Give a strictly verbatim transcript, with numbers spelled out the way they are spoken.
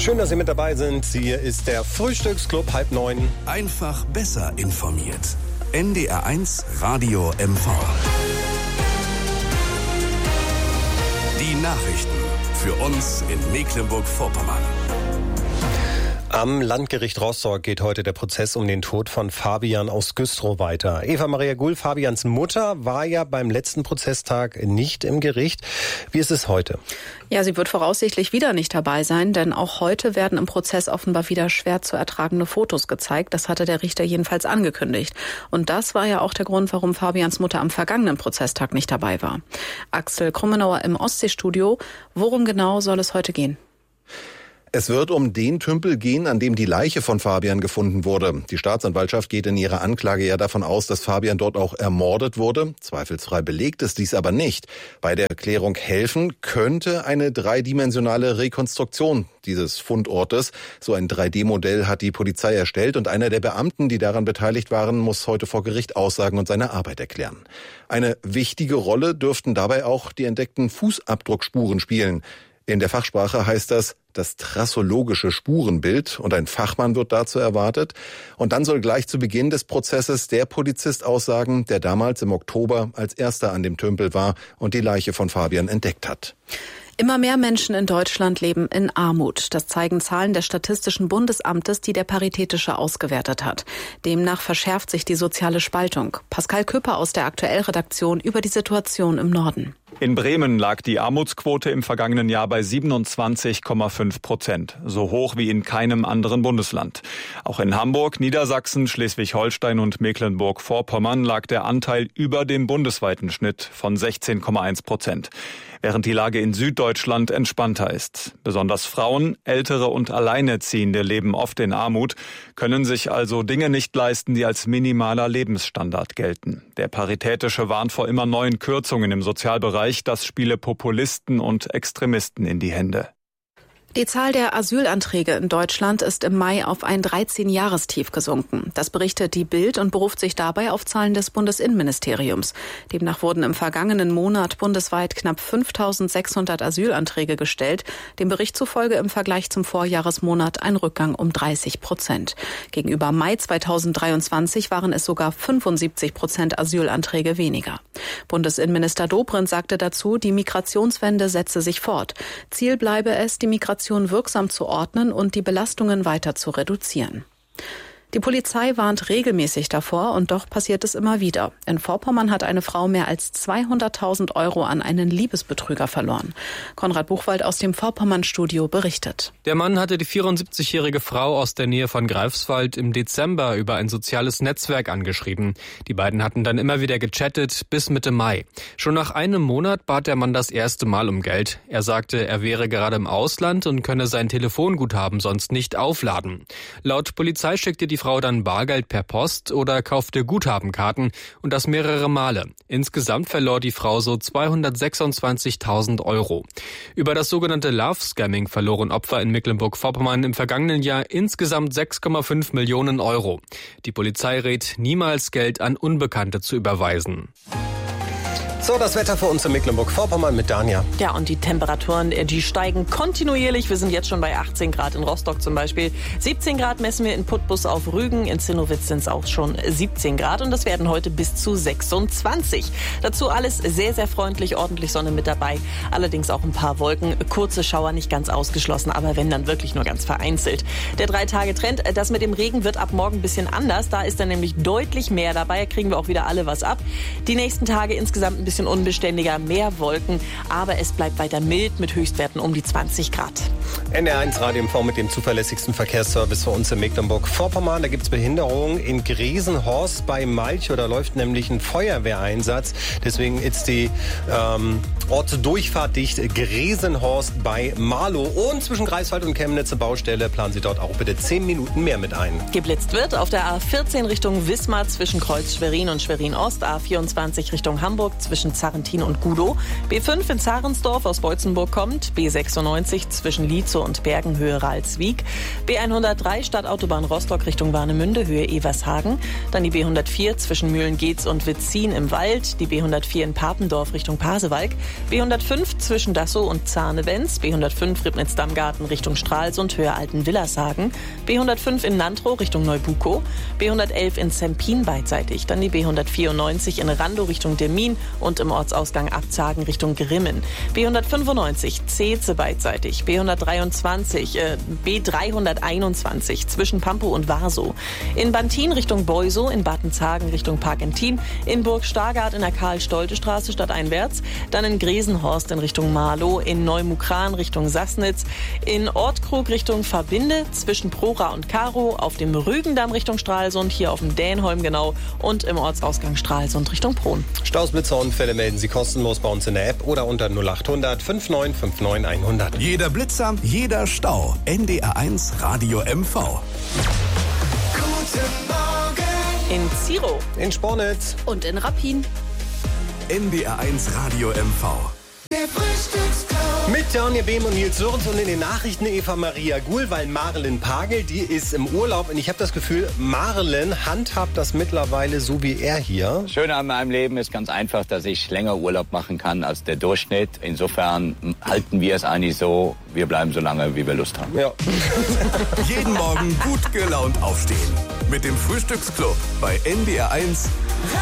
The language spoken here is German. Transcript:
Schön, dass Sie mit dabei sind. Hier ist der Frühstücksclub, halb neun. Einfach besser informiert. N D R eins Radio M V. Die Nachrichten für uns in Mecklenburg-Vorpommern. Am Landgericht Rostock geht heute der Prozess um den Tod von Fabian aus Güstrow weiter. Eva Maria Gull, Fabians Mutter, war ja beim letzten Prozesstag nicht im Gericht. Wie ist es heute? Ja, sie wird voraussichtlich wieder nicht dabei sein, denn auch heute werden im Prozess offenbar wieder schwer zu ertragende Fotos gezeigt. Das hatte der Richter jedenfalls angekündigt. Und das war ja auch der Grund, warum Fabians Mutter am vergangenen Prozesstag nicht dabei war. Axel Krummenauer im Ostseestudio. Worum genau soll es heute gehen? Es wird um den Tümpel gehen, an dem die Leiche von Fabian gefunden wurde. Die Staatsanwaltschaft geht in ihrer Anklage ja davon aus, dass Fabian dort auch ermordet wurde. Zweifelsfrei belegt ist dies aber nicht. Bei der Erklärung helfen könnte eine dreidimensionale Rekonstruktion dieses Fundortes. So ein drei D Modell hat die Polizei erstellt und einer der Beamten, die daran beteiligt waren, muss heute vor Gericht aussagen und seine Arbeit erklären. Eine wichtige Rolle dürften dabei auch die entdeckten Fußabdruckspuren spielen. In der Fachsprache heißt das das trassologische Spurenbild und ein Fachmann wird dazu erwartet. Und dann soll gleich zu Beginn des Prozesses der Polizist aussagen, der damals im Oktober als erster an dem Tümpel war und die Leiche von Fabian entdeckt hat. Immer mehr Menschen in Deutschland leben in Armut. Das zeigen Zahlen des Statistischen Bundesamtes, die der Paritätische ausgewertet hat. Demnach verschärft sich die soziale Spaltung. Pascal Küpper aus der Aktuell-Redaktion über die Situation im Norden. In Bremen lag die Armutsquote im vergangenen Jahr bei siebenundzwanzig Komma fünf Prozent, so hoch wie in keinem anderen Bundesland. Auch in Hamburg, Niedersachsen, Schleswig-Holstein und Mecklenburg-Vorpommern lag der Anteil über dem bundesweiten Schnitt von sechzehn Komma eins Prozent. Während die Lage in Süddeutschland entspannter ist. Besonders Frauen, Ältere und Alleinerziehende leben oft in Armut, können sich also Dinge nicht leisten, die als minimaler Lebensstandard gelten. Der Paritätische warnt vor immer neuen Kürzungen im Sozialbereich, das spiele Populisten und Extremisten in die Hände. Die Zahl der Asylanträge in Deutschland ist im Mai auf ein dreizehn-Jahrestief gesunken. Das berichtet die Bild und beruft sich dabei auf Zahlen des Bundesinnenministeriums. Demnach wurden im vergangenen Monat bundesweit knapp fünftausendsechshundert Asylanträge gestellt. Dem Bericht zufolge im Vergleich zum Vorjahresmonat ein Rückgang um dreißig Prozent. Gegenüber Mai zweitausenddreiundzwanzig waren es sogar fünfundsiebzig Prozent Asylanträge weniger. Bundesinnenminister Dobrindt sagte dazu, die Migrationswende setze sich fort. Ziel bleibe es, die Migration wirksam zu ordnen und die Belastungen weiter zu reduzieren. Die Polizei warnt regelmäßig davor und doch passiert es immer wieder. In Vorpommern hat eine Frau mehr als zweihunderttausend Euro an einen Liebesbetrüger verloren. Konrad Buchwald aus dem Vorpommern-Studio berichtet. Der Mann hatte die vierundsiebzigjährige Frau aus der Nähe von Greifswald im Dezember über ein soziales Netzwerk angeschrieben. Die beiden hatten dann immer wieder gechattet bis Mitte Mai. Schon nach einem Monat bat der Mann das erste Mal um Geld. Er sagte, er wäre gerade im Ausland und könne sein Telefonguthaben sonst nicht aufladen. Laut Polizei schickte die Frau dann Bargeld per Post oder kaufte Guthabenkarten und das mehrere Male. Insgesamt verlor die Frau so zweihundertsechsundzwanzigtausend Euro. Über das sogenannte Love-Scamming verloren Opfer in Mecklenburg-Vorpommern im vergangenen Jahr insgesamt sechs Komma fünf Millionen Euro. Die Polizei rät, niemals Geld an Unbekannte zu überweisen. So, das Wetter für uns in Mecklenburg-Vorpommern mit Dania. Ja, und die Temperaturen, die steigen kontinuierlich. Wir sind jetzt schon bei achtzehn Grad in Rostock zum Beispiel. siebzehn Grad messen wir in Putbus auf Rügen. In Zinnowitz sind es auch schon siebzehn Grad. Und das werden heute bis zu sechsundzwanzig. Dazu alles sehr, sehr freundlich, ordentlich Sonne mit dabei. Allerdings auch ein paar Wolken. Kurze Schauer nicht ganz ausgeschlossen, aber wenn, dann wirklich nur ganz vereinzelt. Der Drei-Tage-Trend, das mit dem Regen wird ab morgen ein bisschen anders. Da ist dann nämlich deutlich mehr dabei. Da kriegen wir auch wieder alle was ab. Die nächsten Tage insgesamt ein bisschen bisschen unbeständiger, mehr Wolken, aber es bleibt weiter mild mit Höchstwerten um die zwanzig Grad. N D R eins Radio M V mit dem zuverlässigsten Verkehrsservice für uns in Mecklenburg-Vorpommern. Da gibt es Behinderungen in Gresenhorst bei Malchow. Da läuft nämlich ein Feuerwehreinsatz. Deswegen ist die ähm, Ortsdurchfahrt dicht. Gresenhorst bei Marlow. Und zwischen Greifswald und Chemnitz Baustelle planen Sie dort auch bitte zehn Minuten mehr mit ein. Geblitzt wird auf der A vierzehn Richtung Wismar zwischen Kreuz Schwerin und Schwerin-Ost, A vierundzwanzig Richtung Hamburg zwischen Zarrentin und Gudow, B fünf in Zarensdorf aus Beutzenburg kommt, B sechsundneunzig zwischen Lied Wietzow und Bergenhöhe Ralswiek. B hundertdrei Stadtautobahn Rostock Richtung Warnemünde, Höhe Evershagen. Dann die B hundertvier zwischen Mühlengeetz und Witzin im Wald. Die B hundertvier in Papendorf Richtung Pasewalk. B hundertfünf zwischen Dassow und Zarnewenz. B hundertfünf Ribnitz-Dammgarten Richtung Stralsund, Höhe Altenwillershagen. B hundertfünf in Nantrow Richtung Neubukow. B hundertelf in Zempin beidseitig. Dann die B hundertvierundneunzig in Randow Richtung Demmin und im Ortsausgang Abzagen Richtung Grimmen. B hundertfünfundneunzig Zeetze beidseitig. B hundertdreiundzwanzig, äh, B dreihunderteinundzwanzig zwischen Pampow und Warsow. In Bantin Richtung Beusow, in Batenzagen Richtung Parkentin, in Burg Stargard in der Karl-Stolte-Straße stadteinwärts, dann in Gresenhorst in Richtung Marlow, in Neumukran Richtung Sassnitz, in Ortkrug Richtung Verbinde, zwischen Prora und Karow, auf dem Rügendamm Richtung Stralsund, hier auf dem Dänholm genau und im Ortsausgang Stralsund Richtung Prohn. Staus, Blitzer und Fälle melden Sie kostenlos bei uns in der App oder unter null achthundert fünfundneunzig neunundfünfzig hundert. Jeder Blitzer, jeder Stau. N D R eins Radio M V. In Zierow, in Spornitz und in Rappin. N D R eins Radio M V. Der Frühstücksclub. Mit Daniel Behm und Nils Sörens und in den Nachrichten Eva Maria Guhl, weil Marlen Pagel, die ist im Urlaub und ich habe das Gefühl, Marlen handhabt das mittlerweile so wie er hier. Das Schöne an meinem Leben ist ganz einfach, dass ich länger Urlaub machen kann als der Durchschnitt. Insofern halten wir es eigentlich so, wir bleiben so lange, wie wir Lust haben. Ja. Jeden Morgen gut gelaunt aufstehen. Mit dem Frühstücksclub bei N D R eins